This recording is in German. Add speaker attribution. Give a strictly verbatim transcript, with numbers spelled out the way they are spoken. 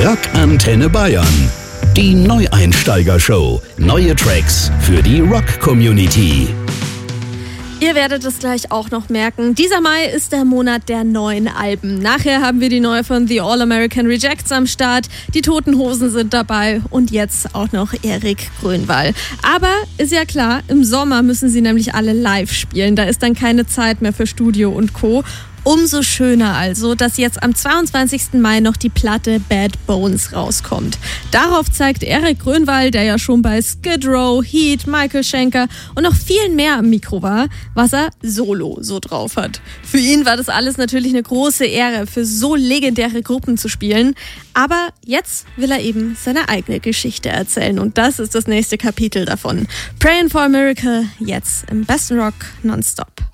Speaker 1: Rock Antenne Bayern. Die Neueinsteiger-Show. Neue Tracks für die Rock-Community.
Speaker 2: Ihr werdet es gleich auch noch merken. Dieser Mai ist der Monat der neuen Alben. Nachher haben wir die neue von The All American Rejects am Start. Die Toten Hosen sind dabei und jetzt auch noch Erik Grönwall. Aber ist ja klar, im Sommer müssen sie nämlich alle live spielen. Da ist dann keine Zeit mehr für Studio und Co. Umso schöner also, dass jetzt am zweiundzwanzigsten Mai noch die Platte Bad Bones rauskommt. Darauf zeigt Erik Grönwall, der ja schon bei Skid Row, Heat, Michael Schenker und noch viel mehr am Mikro war, was er solo so drauf hat. Für ihn war das alles natürlich eine große Ehre, für so legendäre Gruppen zu spielen. Aber jetzt will er eben seine eigene Geschichte erzählen und das ist das nächste Kapitel davon. Praying for a Miracle, jetzt im besten Rock nonstop.